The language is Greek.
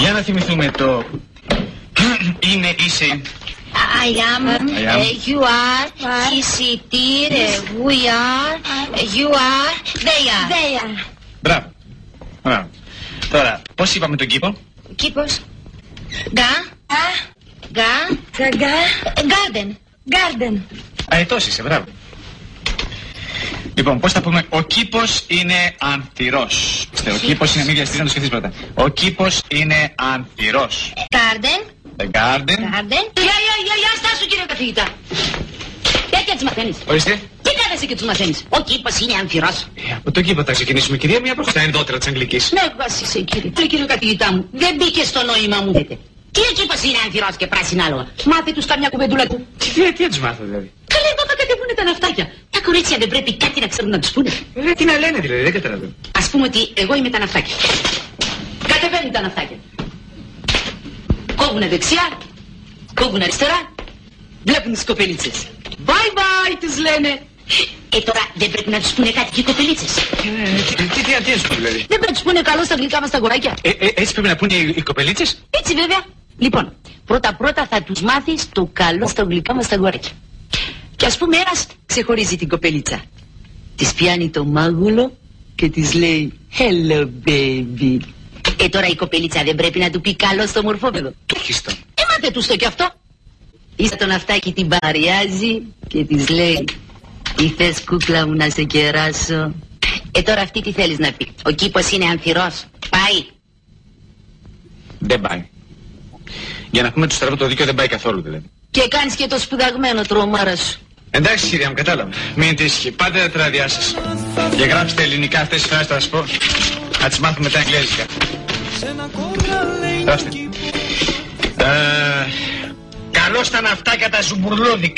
Για να θυμηθούμε το είναι, είσαι. I am, you are, is, it, we are, you are, they are. Μπράβο. Τώρα, πώς είπαμε τον κήπο? Κήπος. Garden. Αετός είσαι, μπράβο. Λοιπόν, πώς θα πούμε? Ο κήπος είναι ανθυρός. Ο κήπος είναι, μην βιαστείς να το σκεφτείς πρώτα. Ο κήπος είναι ανθυρός. Garden. The garden. Γεια, στάσου κύριε καθηγητά. Τέτοια τις μαθαίνεις. Ορίστε. Τι κάθεσαι και τους μαθαίνεις? Ο κήπος είναι ανθυρός. Από το κήπο θα ξεκινήσουμε, κυρία, μια προς τα ενδότερα της Αγγλικής. Ναι, βασίσαι κύριε. Κύριε καθηγητά μου, δεν μπήκε στο νόημα μου. Τι ο κήπος είναι ανθυρός και πράσινα άλογα? Μάθε τους καμιά κουβεντούλα του. Τι να τους μάθω δηλαδή? Καλά, είπαμε κατεβούνε τα ναυτάκια. Τα κορίτσια δεν πρέπει κάτι να ξέρουν να τους πούνε? Τι να λένε δηλαδή, δεν καταλαβαίνω. Ας πούμε ότι εγώ είμαι τα ναυτάκια. Κατεβαίνουν τα ναυτάκια. Κόβουνε δεξιά, κόβουνε αριστερά, βλέπουν τις κοπελίτσες. Bye bye τους λένε. Τώρα δεν πρέπει να τους πούνε κάτι και οι κοπελίτσες? Τι να σου πω δηλαδή? Δεν πρέπει να τους πούνε καλό στα γλυκά μας τα κοράκια? Έτσι πρέπει να πούνε οι κοπελίτσες? Έτσι βέβαια. Λοιπόν, πρώτα θα τους μάθεις το καλό στα γλυκά μας τα κοράκια. Και ας πούμε ένας ξεχωρίζει την κοπελίτσα. Της πιάνει το μάγουλο και της λέει hello baby. Τώρα η κοπελίτσα δεν πρέπει να του πει καλό στο μορφόπεδο? Τούχιστο. Μάθε τους το κι αυτό. Ίσα το ναυτάκι την παριάζει και της λέει τι θες κούκλα μου να σε κεράσω? Τώρα αυτή τι θέλεις να πει? Ο κήπος είναι ανθυρός. Πάει? Δεν πάει. Για να πούμε το στραβό το δίκαιο δεν πάει καθόλου δηλαδή. Και κάνεις και το σπουδαγμένο τρομάρα σου. Εντάξει κυρία μου, κατάλαβα. Μην τύχει. Πάτε τα τράδια σας. Και γράψτε ελληνικά αυτές τις φράσεις, θα σας πω. Να τις μάθουμε μετά αγγλέζικα. Γράψτε. Καλώς τα ναυτάκια τα ζουμπουρλούδικα.